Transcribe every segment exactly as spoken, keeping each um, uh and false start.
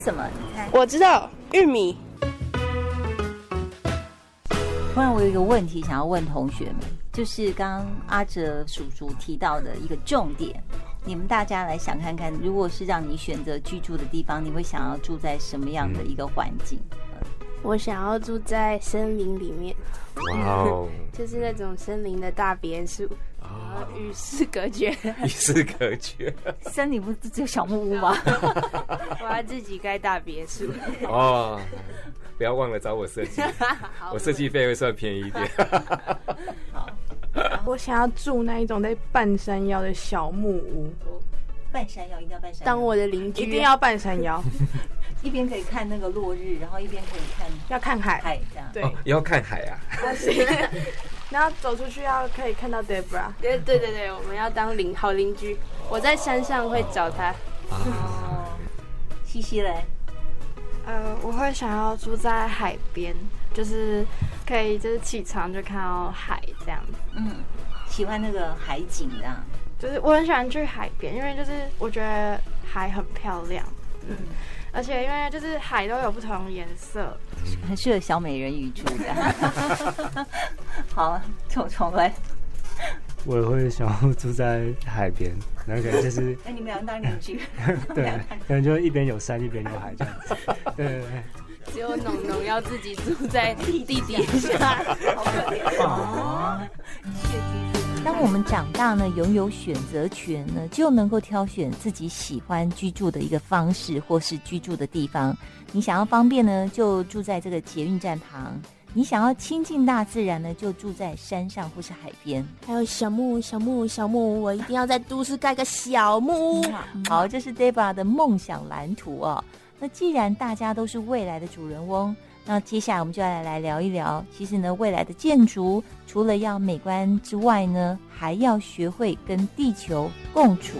什么？你看， 我知道玉米。 突然我有一个问题想要问同学们，就是刚刚阿哲叔叔提到的一个重点，你们大家来想看看，如果是让你选择居住的地方，你会想要住在什么样的一个环境？ 我想要住在森林里面。 哇哦， 就是那种森林的大别墅，然后与世隔绝。 与世隔绝。 森林不是只有小木屋吗？ 我要自己盖大别墅。 哦，不要忘了找我设计，我设计费会算便宜一点。 我想要住那一种在半山腰的小木屋。 半山腰一定要半山腰， 当我的邻居， 一定要半山腰。 一边可以看那个落日，然后一边可以看要看海， 海这样。 对， 哦、也要看海啊。 然后走出去要可以看到 Debra。 对对对对，我们要当邻好邻居。我在山上会找他。 哦，西西嘞？ 呃，我会想要住在海边，就是可以就是起床就看到海这样子。 嗯，喜欢那个海景这样。 就是我很喜欢去海边，因为就是我觉得海很漂亮。嗯。而且因为就是海都有不同颜色， 很适合小美人鱼住的。好，重重来。 我也会想要住在海边，然后可能就是， 那你们俩当邻居。 对，可能就一边有山一边有海这样子。对对对。 只有农农要自己住在地底下， 好可怜哦。当我们长大呢，拥有选择权呢，就能够挑选自己喜欢居住的一个方式，或是居住的地方。你想要方便呢，就住在这个捷运站旁；你想要亲近大自然呢，就住在山上或是海边。 还有小木屋，小木屋，小木屋，我一定要在都市盖个小木屋。 嗯、好，这是 Debra 的梦想蓝图哦。那既然大家都是未来的主人翁，那接下来我们就要来聊一聊，其实呢，未来的建筑除了要美观之外呢，还要学会跟地球共处。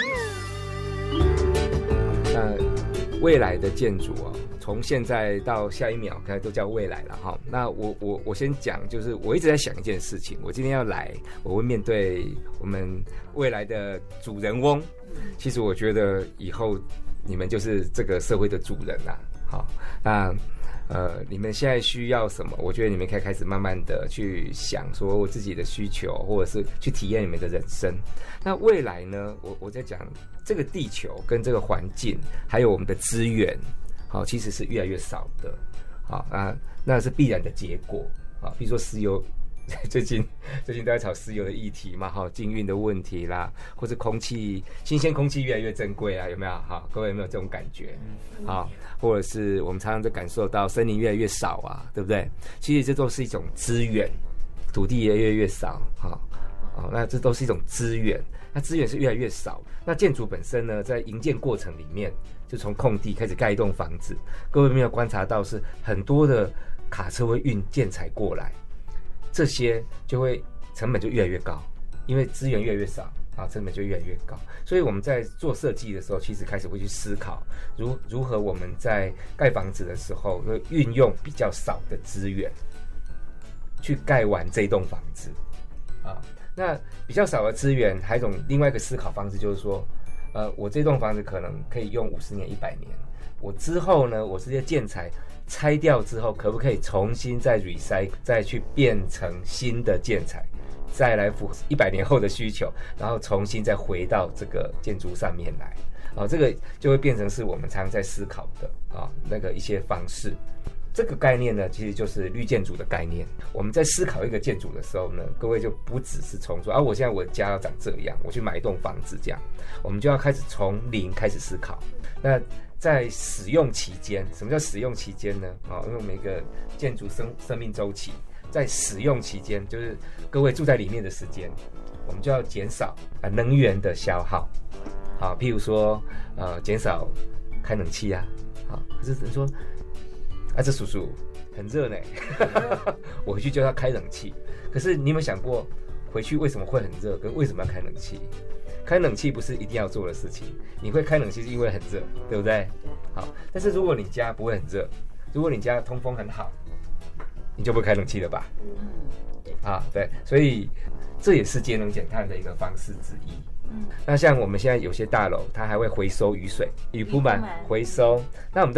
那未来的建筑啊，从现在到下一秒，可能都叫未来了哈。那我我我先讲，就是我一直在想一件事情，我今天要来，我会面对我们未来的主人翁。其实我觉得以后你们就是这个社会的主人啦。好，那。呃，你们现在需要什么？我觉得你们可以开始慢慢的去想，说我自己的需求，或者是去体验你们的人生。那未来呢？我我在讲这个地球跟这个环境，还有我们的资源，好，其实是越来越少的，好啊，那是必然的结果啊。比如说石油。最近最近都在炒石油的议题嘛，哈，禁运的问题啦，或是空气新鲜空气越来越珍贵啊，有没有？哈，各位有没有这种感觉？好，或者是我们常常就感受到森林越来越少啊，对不对？其实这都是一种资源，土地也越来越少，哈，哦，那这都是一种资源，那资源是越来越少。那建筑本身呢，在营建过程里面，就从空地开始盖一栋房子，各位有没有观察到是很多的卡车会运建材过来？这些就会成本就越来越高，因为资源越来越少啊，成本就越来越高。所以我们在做设计的时候，其实开始会去思考如如何我们在盖房子的时候，会运用比较少的资源去盖完这栋房子啊。那比较少的资源，还有一种另外一个思考方式，就是说，呃，我这栋房子可能可以用五十年、一百年，我之后呢，我这些建材。拆掉之后，可不可以重新再 recycle， 再去变成新的建材，再来符合一百年后的需求，然后重新再回到这个建筑上面来，啊，这个就会变成是我们常常在思考的啊那个一些方式。这个概念呢，其实就是绿建筑的概念。我们在思考一个建筑的时候呢，各位就不只是从说啊，我现在我的家要长这样，我去买一栋房子这样，我们就要开始从零开始思考。那在使用期间，什么叫使用期间呢？啊，因为每个建筑生生命周期，在使用期间，就是各位住在里面的时间，我们就要减少啊能源的消耗。好，譬如说，呃，减少开冷气啊。好，可是人说，啊，这叔叔很热呢，我回去就要开冷气。可是你有没有想过，回去为什么会很热，跟为什么要开冷气？开冷气不是一定要做的事情，你会开冷气是因为很热，对不对？好，但是如果你家不会很热，如果你家通风很好，你就不会开冷气了吧？啊，对，所以这也是节能减碳的一个方式之一。那像我们现在有些大楼，它还会回收雨水，雨铺满回收，那我们都